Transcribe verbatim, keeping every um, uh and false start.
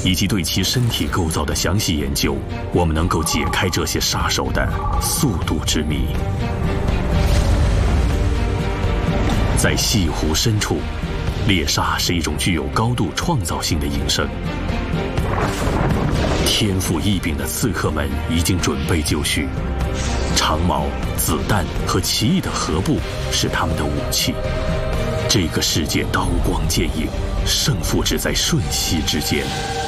以及对其身体构造的详细研究，我们能够解开这些杀手的速度之谜。在西湖深处，猎杀是一种具有高度创造性的营生。天赋异禀的刺客们已经准备就绪，长矛、子弹和奇异的河步是他们的武器。这个世界刀光剑影，胜负只在瞬息之间。